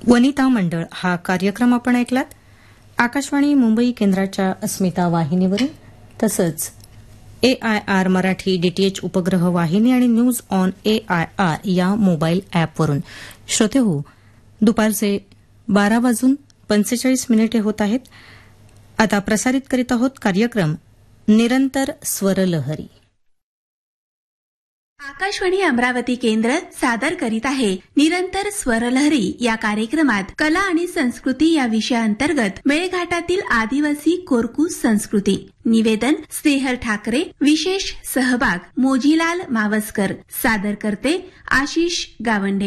वनिता मंडळ हा कार्यक्रम आपण ऐकलात आकाशवाणी मुंबई केंद्राच्या अस्मिता वाहिनीवरून, तसंच AIR मराठी DTH उपग्रह वाहिनी आणि न्यूज ऑन AIR या मोबाईल अॅपवरून. श्रोतेहो, दुपारचे 12:45 होत आहेत. आता प्रसारित करीत आहोत कार्यक्रम निरंतर स्वरलहरी. आकाशवाणी अमरावती केंद्र सादर करीत आहे निरंतर स्वरलहरी. या कार्यक्रमात कला आणि संस्कृती या विषयाअंतर्गत मेळघाटातील आदिवासी कोरकू संस्कृती. निवेदन स्नेहल ठाकरे. विशेष सहभाग मोजीलाल मावस्कर. सादर करते आशिष गावंडे.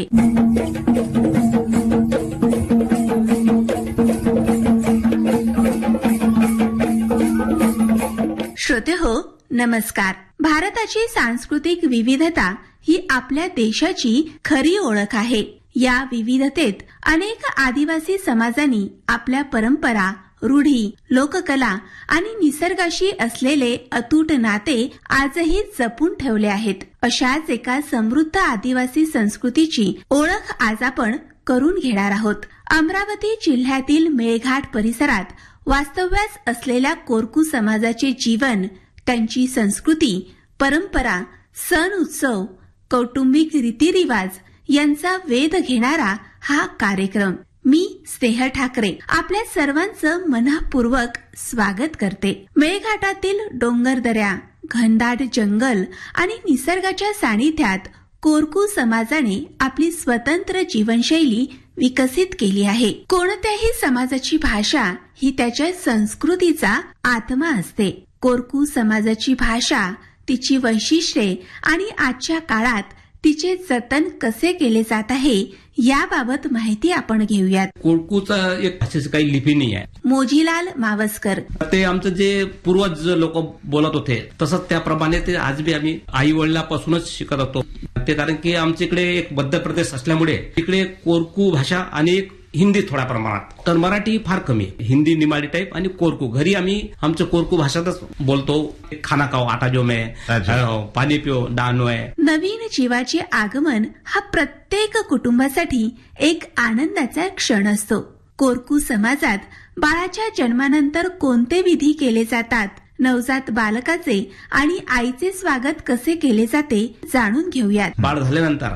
श्रोते हो, नमस्कार. भारताची सांस्कृतिक विविधता ही आपल्या देशाची खरी ओळख आहे. या विविधतेत अनेक आदिवासी समाजांनी आपल्या परंपरा, रूढी, लोककला आणि निसर्गाशी असलेले अतूट नाते आजही जपून ठेवले आहेत. अशाच एका समृद्ध आदिवासी संस्कृतीची ओळख आज आपण करून घेणार आहोत. अमरावती जिल्ह्यातील मेळघाट परिसरात वास्तव्यास असलेल्या कोरकू समाजाचे जीवन, त्यांची संस्कृती, परंपरा, सण उत्सव, कौटुंबिक रीतिरिवाज यांचा वेध घेणारा हा कार्यक्रम. मी स्नेहल ठाकरे आपल्या सर्वांचं मनःपूर्वक स्वागत करते. मेळघाटातील डोंगरदऱ्या, घनदाट जंगल आणि निसर्गाच्या सानिध्यात कोरकू समाजाने आपली स्वतंत्र जीवनशैली विकसित केली आहे. कोणत्याही समाजाची भाषा ही त्याच्या संस्कृतीचा आत्मा असते. कोरकू समाजाची भाषा, तिची वैशिष्ट्ये आणि आजच्या काळात तिचे जतन कसे केले जात आहे याबाबत माहिती आपण घेऊयात. कोरकूचा एक भाषेची काही लिपी नाही आहे. मोजीलाल मावस्कर. ते आमचं जे पूर्वज लोक बोलत होते तसंच त्याप्रमाणे ते आज बी आम्ही आई वडिलांपासूनच शिकत होतो. ते कारण की आमच्या इकडे एक मध्य प्रदेश असल्यामुळे इकडे कोरकू भाषा आणि एक हिंदी थोड्या प्रमाणात, तर मराठी फार कमी. हिंदी निमाडी टाईप आणि कोरकू. घरी आम्ही आमचं कोरकू भाषातच बोलतो. खाना खाओ आटा जो में, पाणी पिओ डानो आहे. नवीन जीवाचे आगमन हा प्रत्येक कुटुंबासाठी एक आनंदाचा क्षण असतो. कोरकू समाजात बाळाच्या जन्मानंतर कोणते विधी केले जातात, नवजात बालकाचे आणि आईचे स्वागत कसे केले जाते जाणून घेऊयात. बाळ झाल्यानंतर